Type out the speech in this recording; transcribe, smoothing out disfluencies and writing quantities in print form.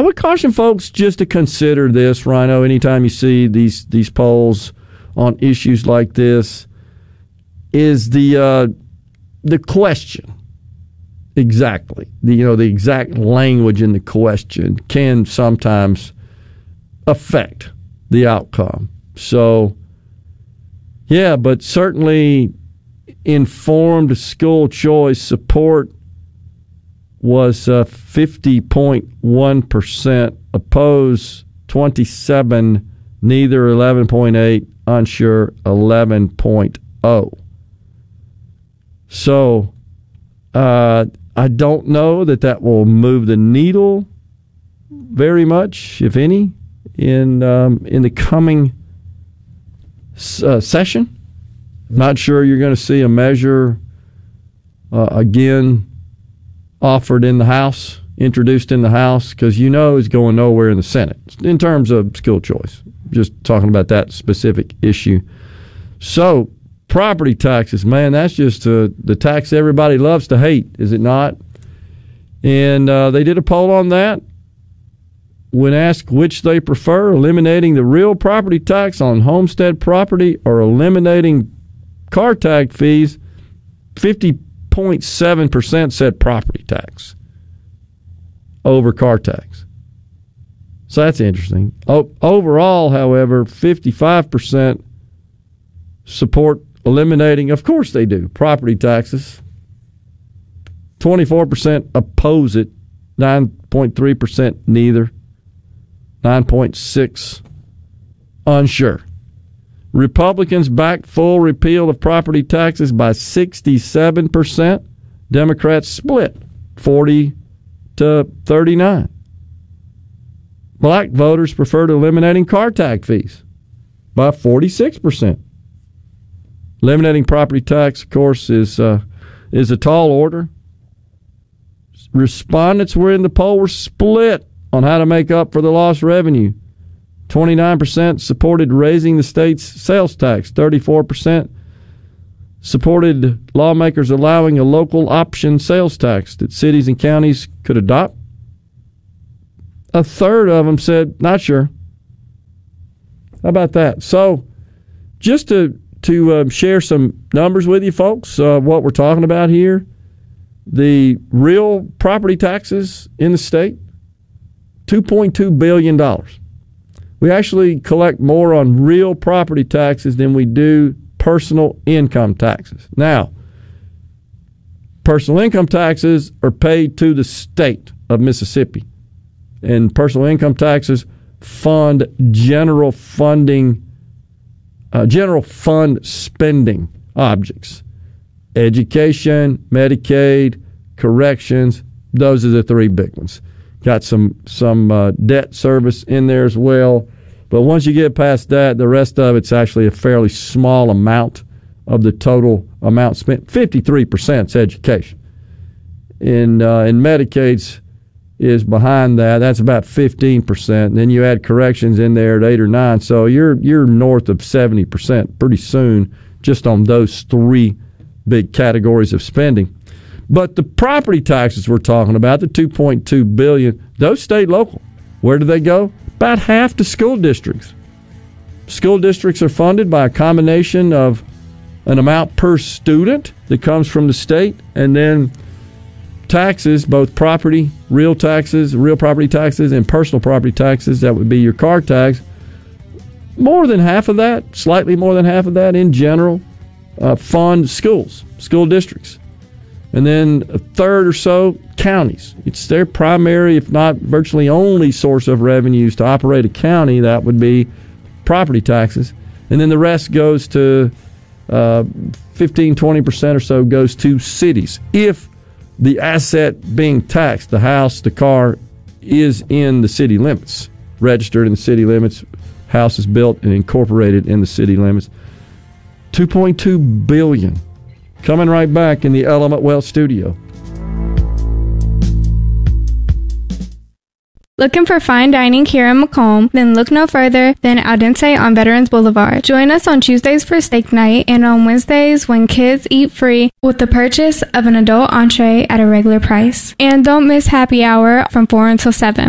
I would caution folks just to consider this, Rhino, anytime you see these polls on issues like this, is the question. Exactly. The exact language in the question can sometimes affect the outcome. So, yeah, but certainly informed school choice support was 50.1%, opposed 27%, neither 11.8%, unsure 11.0%. So I don't know that will move the needle very much, if any, in the coming session. Not sure you're going to see a measure again offered in the House, introduced in the House, because it's going nowhere in the Senate in terms of school choice. Just talking about that specific issue. So, property taxes, man, that's just the tax everybody loves to hate, is it not? And they did a poll on that. When asked which they prefer, eliminating the real property tax on homestead property or eliminating car tag fees, 50.7% said property tax over car tax. So that's interesting. Overall, however, 55% support eliminating, of course they do, property taxes. 24% oppose it, 9.3% neither, 9.6% unsure. Republicans back full repeal of property taxes by 67%. Democrats split 40 to 39. Black voters preferred eliminating car tag fees by 46%. Eliminating property tax, of course, is a tall order. Respondents were in the poll were split on how to make up for the lost revenue. 29% supported raising the state's sales tax. 34% supported lawmakers allowing a local option sales tax that cities and counties could adopt. A third of them said, not sure. How about that? So, just to share some numbers with you folks, what we're talking about here, the real property taxes in the state, $2.2 billion. We actually collect more on real property taxes than we do personal income taxes. Now, personal income taxes are paid to the state of Mississippi, and personal income taxes fund general fund spending objects. Education, Medicaid, corrections, those are the three big ones. Got some debt service in there as well. But once you get past that, the rest of it's actually a fairly small amount of the total amount spent. 53% is education. And Medicaid's is behind that. That's about 15%. And then you add corrections in there at 8 or 9. So you're north of 70% pretty soon just on those three big categories of spending. But the property taxes we're talking about, the $2.2 billion, those stay local. Where do they go? About half to school districts. School districts are funded by a combination of an amount per student that comes from the state, and then taxes, both real property taxes, and personal property taxes. That would be your car tax. More than half of that, slightly more than half of that in general, fund school districts. And then a third or so, counties. It's their primary, if not virtually only, source of revenues to operate a county. That would be property taxes. And then the rest goes to 15-20% or so goes to cities. If the asset being taxed, the house, the car, is in the city limits, registered in the city limits, house is built and incorporated in the city limits. $2.2 billion. Coming right back in the Element Wealth studio. Looking for fine dining here in Macomb? Then look no further than Al Dente on Veterans Boulevard. Join us on Tuesdays for steak night and on Wednesdays when kids eat free with the purchase of an adult entree at a regular price. And don't miss happy hour from 4 until 7.